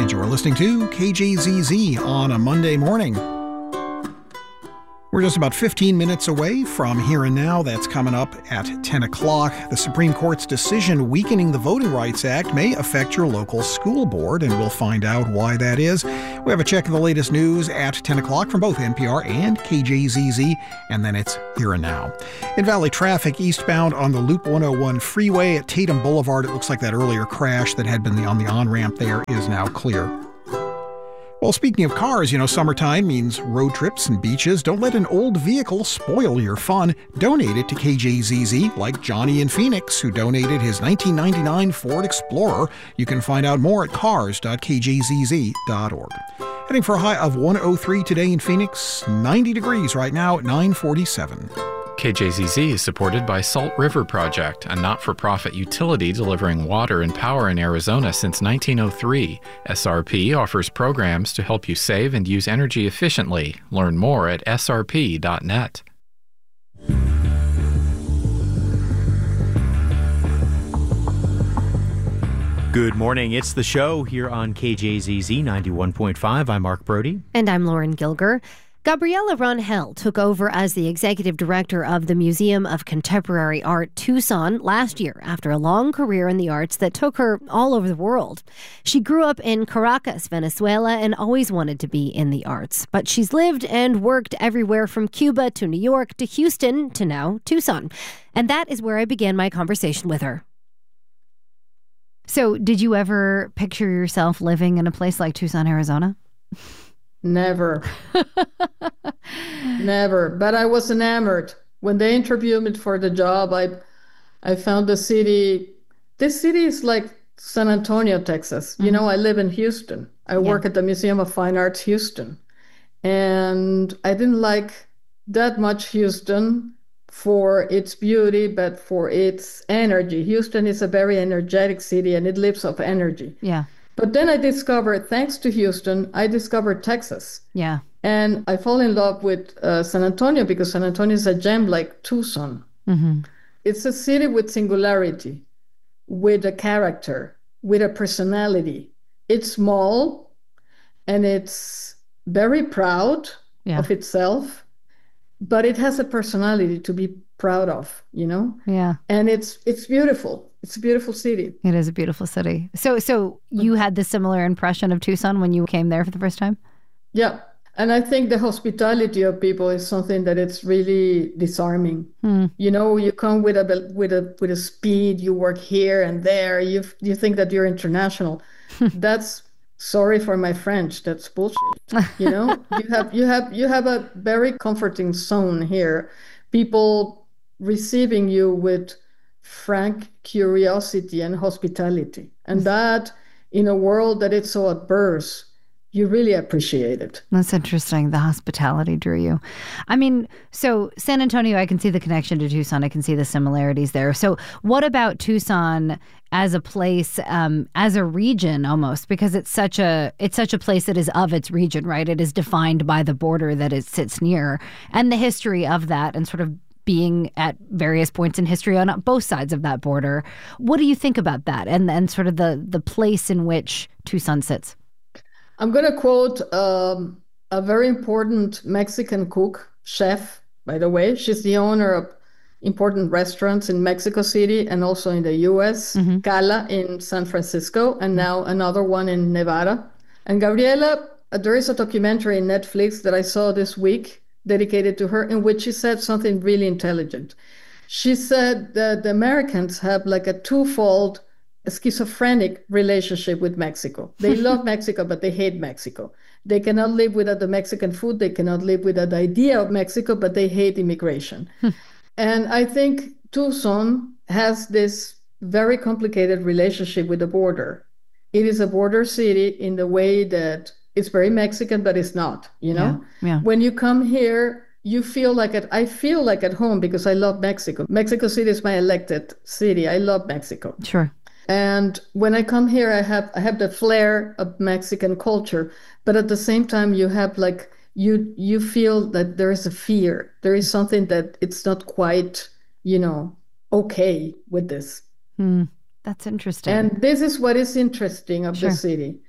And you're listening to KJZZ on a Monday morning. We're just about 15 minutes away from Here and Now. That's coming up at 10 o'clock. The Supreme Court's decision weakening the Voting Rights Act may affect your local school board, and we'll find out why that is. We have a check of the latest news at 10 o'clock from both NPR and KJZZ, and then it's Here and Now. In Valley traffic eastbound on the Loop 101 freeway at Tatum Boulevard, it looks like that earlier crash that had been on the on-ramp there is now clear. Well, speaking of cars, summertime means road trips and beaches. Don't let an old vehicle spoil your fun. Donate it to KJZZ, like Johnny in Phoenix, who donated his 1999 Ford Explorer. You can find out more at cars.kjzz.org. Heading for a high of 103 today in Phoenix, 90 degrees right now at 9:47. KJZZ is supported by Salt River Project, a not-for-profit utility delivering water and power in Arizona since 1903. SRP offers programs to help you save and use energy efficiently. Learn more at srp.net. Good morning. It's The Show here on KJZZ 91.5. I'm Mark Brody. And I'm Lauren Gilger. Gabriela Rangel took over as the executive director of the Museum of Contemporary Art Tucson last year after a long career in the arts that took her all over the world. She grew up in Caracas, Venezuela, and always wanted to be in the arts. But she's lived and worked everywhere from Cuba to New York to Houston to now Tucson. And that is where I began my conversation with her. So, did you ever picture yourself living in a place like Tucson, Arizona? Never. Never. But I was enamored. When they interviewed me for the job, I found the city. This city is like San Antonio, Texas. Mm-hmm. I live in Houston. I work at the Museum of Fine Arts, Houston. And I didn't like that much Houston for its beauty, but for its energy. Houston is a very energetic city, and it lives off energy. Yeah. But then I discovered, thanks to Houston, I discovered Texas. Yeah. And I fall in love with San Antonio because San Antonio is a gem like Tucson. Mm-hmm. It's a city with singularity, with a character, with a personality. It's small and it's very proud of itself, but it has a personality to be proud of, Yeah. And it's beautiful. It's a beautiful city. It is a beautiful city. So you had the similar impression of Tucson when you came there for the first time? Yeah. And I think the hospitality of people is something that it's really disarming. You come with a speed, you work here and there, you think that you're international. That's, sorry for my French, that's bullshit. You have a very comforting zone here. People receiving you with frank curiosity and hospitality. And that, in a world that is so adverse, you really appreciate it. That's interesting. The hospitality drew you. I mean, so San Antonio, I can see the connection to Tucson. I can see the similarities there. So what about Tucson as a place, as a region almost? Because it's such a place that is of its region, right? It is defined by the border that it sits near and the history of that and sort of being at various points in history on both sides of that border. What do you think about that and sort of the place in which Tucson sits? I'm going to quote a very important Mexican cook, chef, by the way. She's the owner of important restaurants in Mexico City and also in the U.S., Cala in San Francisco, and now another one in Nevada. And Gabriela, there is a documentary in Netflix that I saw this week dedicated to her, in which she said something really intelligent. She said that the Americans have like a twofold schizophrenic relationship with Mexico. They love Mexico, but they hate Mexico. They cannot live without the Mexican food. They cannot live without the idea of Mexico, but they hate immigration. And I think Tucson has this very complicated relationship with the border. It is a border city in the way that it's very Mexican, but it's not, Yeah. When you come here, you feel like I feel like at home because I love Mexico. Mexico City is my elected city. I love Mexico. Sure. And when I come here, I have the flair of Mexican culture, but at the same time, you have like you feel that there is a fear. There is something that it's not quite, okay with this. That's interesting. And this is what is interesting of the city.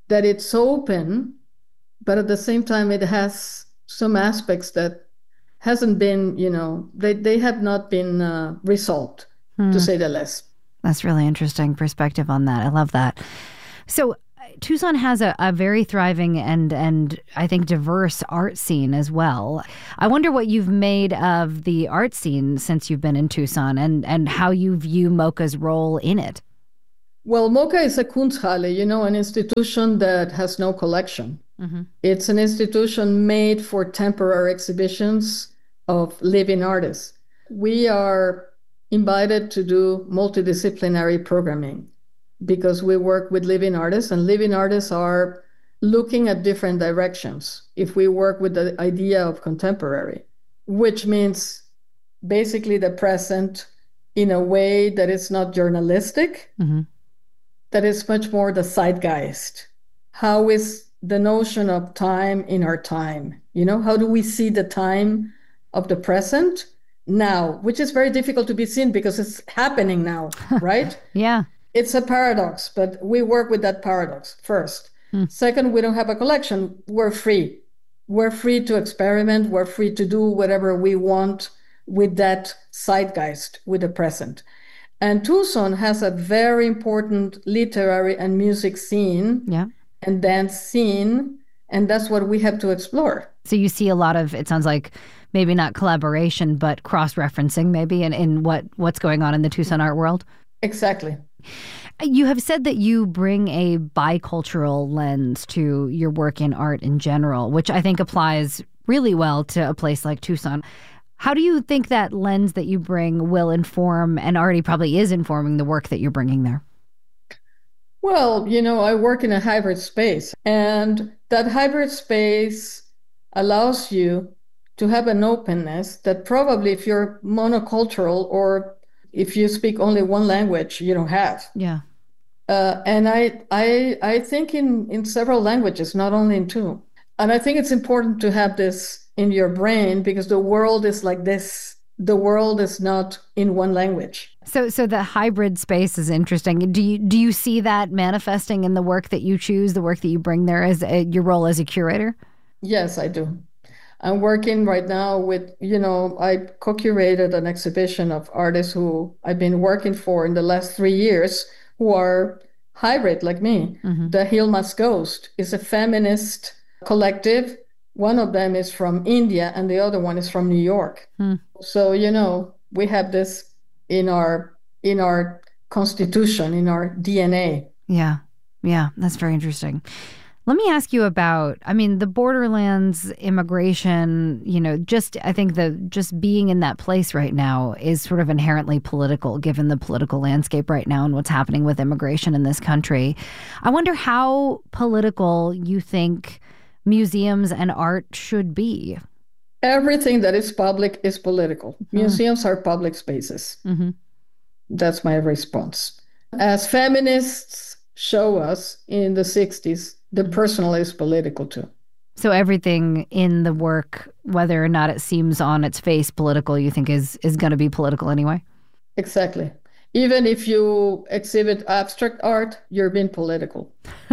that it's open, but at the same time, it has some aspects that hasn't been, they have not been resolved, to say the least. That's really interesting perspective on that. I love that. So Tucson has a very thriving and I think diverse art scene as well. I wonder what you've made of the art scene since you've been in Tucson and how you view MoCA's role in it. Well, MoCA is a Kunsthalle, an institution that has no collection. Mm-hmm. It's an institution made for temporary exhibitions of living artists. We are invited to do multidisciplinary programming because we work with living artists, and living artists are looking at different directions. If we work with the idea of contemporary, which means basically the present in a way that is not journalistic, mm-hmm. that is much more the zeitgeist. How is the notion of time in our time? How do we see the time of the present now, which is very difficult to be seen because it's happening now, right? Yeah. It's a paradox, but we work with that paradox first. Second, we don't have a collection. We're free. We're free to experiment. We're free to do whatever we want with that zeitgeist, with the present. And Tucson has a very important literary and music scene, and dance scene, and that's what we have to explore. So you see a lot of, it sounds like, maybe not collaboration, but cross-referencing maybe in what's going on in the Tucson art world? Exactly. You have said that you bring a bicultural lens to your work in art in general, which I think applies really well to a place like Tucson. How do you think that lens that you bring will inform, and already probably is informing, the work that you're bringing there? Well, I work in a hybrid space, and that hybrid space allows you to have an openness that probably if you're monocultural or if you speak only one language, you don't have. Yeah. And I think in several languages, not only in two. And I think it's important to have this in your brain because the world is like this. The world is not in one language. So the hybrid space is interesting. Do you see that manifesting in the work that you choose, the work that you bring there as your role as a curator? Yes, I do. I'm working right now with, I co-curated an exhibition of artists who I've been working for in the last 3 years who are hybrid like me. Mm-hmm. The Hilma's Ghost is a feminist collective. One of them is from India and the other one is from New York. So, we have this in our constitution, in our DNA. Yeah. Yeah. That's very interesting. Let me ask you about, the borderlands, immigration, I think just being in that place right now is sort of inherently political, given the political landscape right now and what's happening with immigration in this country. I wonder how political you think museums and art should be. Everything that is public is political. Museums are public spaces. Mm-hmm. That's my response. As feminists show us in the 60s, the personal is political too. So everything in the work, whether or not it seems on its face political, you think is going to be political anyway? Exactly. Even if you exhibit abstract art, you're being political.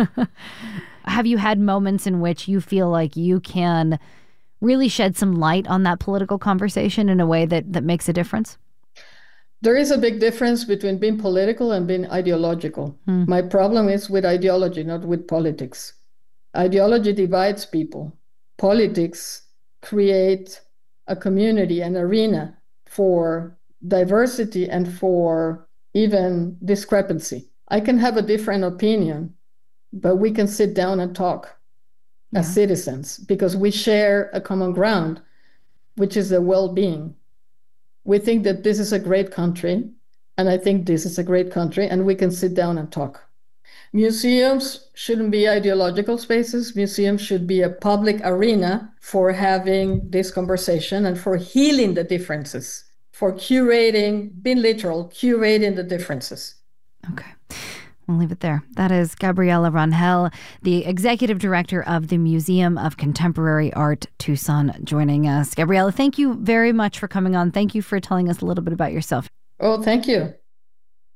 Have you had moments in which you feel like you can really shed some light on that political conversation in a way that makes a difference? There is a big difference between being political and being ideological. My problem is with ideology, not with politics. Ideology divides people. Politics create a community, an arena for diversity and for even discrepancy. I can have a different opinion, but we can sit down and talk as citizens because we share a common ground, which is the well-being. We think that this is a great country, and I think this is a great country, and we can sit down and talk. Museums shouldn't be ideological spaces. Museums should be a public arena for having this conversation and for healing the differences, for curating, being literal, curating the differences. Okay. We'll leave it there. That is Gabriela Rangel, the executive director of the Museum of Contemporary Art, Tucson, joining us. Gabriela, thank you very much for coming on. Thank you for telling us a little bit about yourself. Oh, thank you.